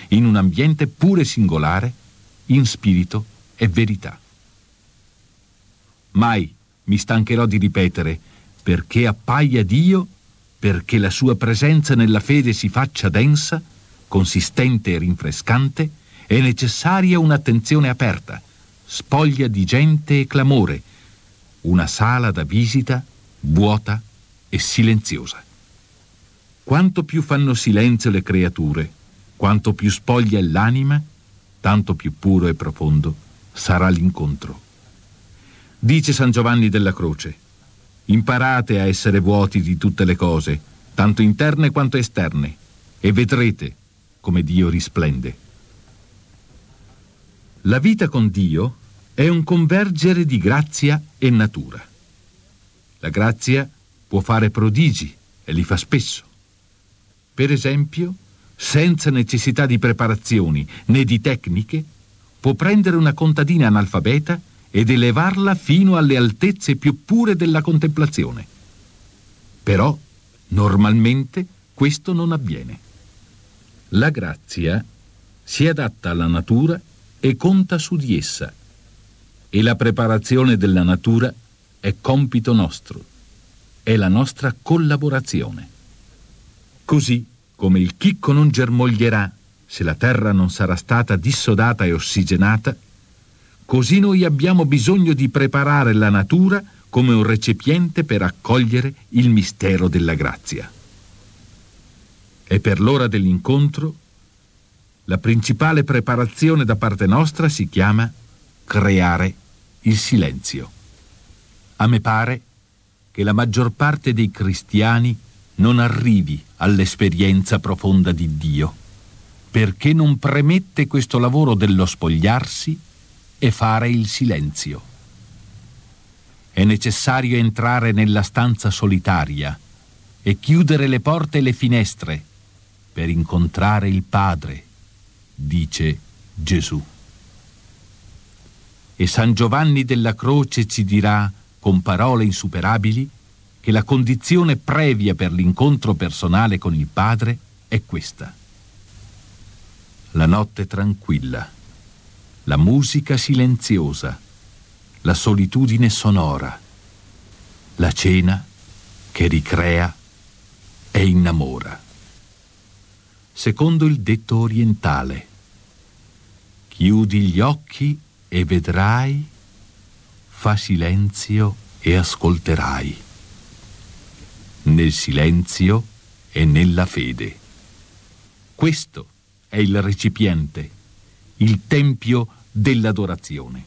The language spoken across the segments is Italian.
in un ambiente pure singolare, in spirito e verità. Mai mi stancherò di ripetere: perché appaia Dio, perché la sua presenza nella fede si faccia densa, consistente e rinfrescante, è necessaria un'attenzione aperta, spoglia di gente e clamore, una sala da visita vuota e silenziosa. Quanto più fanno silenzio le creature, quanto più spoglia è l'anima, tanto più puro e profondo sarà l'incontro. Dice San Giovanni della Croce: imparate a essere vuoti di tutte le cose, tanto interne quanto esterne, e vedrete come Dio risplende. La vita con Dio è un convergere di grazia e natura. La grazia può fare prodigi e li fa spesso. Per esempio, senza necessità di preparazioni né di tecniche, può prendere una contadina analfabeta ed elevarla fino alle altezze più pure della contemplazione. Però, normalmente, questo non avviene. La grazia si adatta alla natura e conta su di essa, e la preparazione della natura è compito nostro, è la nostra collaborazione. Così come il chicco non germoglierà se la terra non sarà stata dissodata e ossigenata, così noi abbiamo bisogno di preparare la natura come un recipiente per accogliere il mistero della grazia. E per l'ora dell'incontro, la principale preparazione da parte nostra si chiama creare il silenzio. A me pare che la maggior parte dei cristiani non arrivi all'esperienza profonda di Dio, perché non premette questo lavoro dello spogliarsi e fare il silenzio. È necessario entrare nella stanza solitaria e chiudere le porte e le finestre per incontrare il Padre, dice Gesù. E San Giovanni della Croce ci dirà con parole insuperabili che la condizione previa per l'incontro personale con il Padre è questa: la notte tranquilla, la musica silenziosa, la solitudine sonora, la cena che ricrea e innamora. Secondo il detto orientale: chiudi gli occhi e vedrai, fa silenzio e ascolterai. Nel silenzio e nella fede. Questo è il recipiente, il tempio dell'adorazione.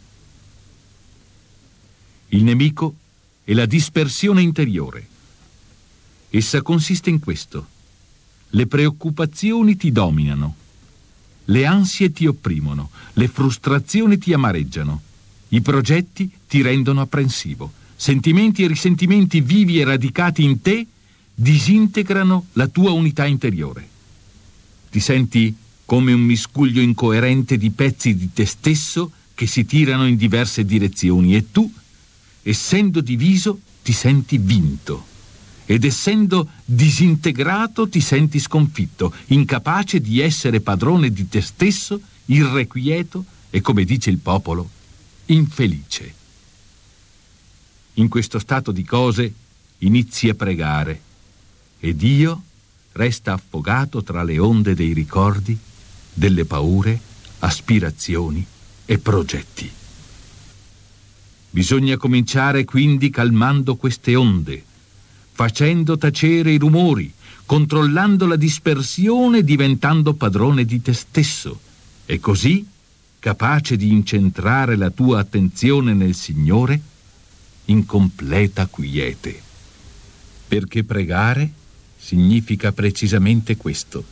Il nemico è la dispersione interiore. Essa consiste in questo: le preoccupazioni ti dominano, le ansie ti opprimono, le frustrazioni ti amareggiano, i progetti ti rendono apprensivo, sentimenti e risentimenti vivi e radicati in te disintegrano la tua unità interiore. Ti senti come un miscuglio incoerente di pezzi di te stesso che si tirano in diverse direzioni, e tu, essendo diviso, ti senti vinto, ed essendo disintegrato ti senti sconfitto, incapace di essere padrone di te stesso, irrequieto e, come dice il popolo, infelice. In questo stato di cose inizi a pregare e Dio resta affogato tra le onde dei ricordi, delle paure, aspirazioni e progetti. Bisogna cominciare quindi calmando queste onde, facendo tacere i rumori, controllando la dispersione, diventando padrone di te stesso, e così capace di incentrare la tua attenzione nel Signore in completa quiete. Perché pregare significa precisamente questo: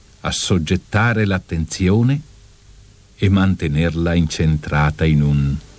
assoggettare l'attenzione e mantenerla incentrata in un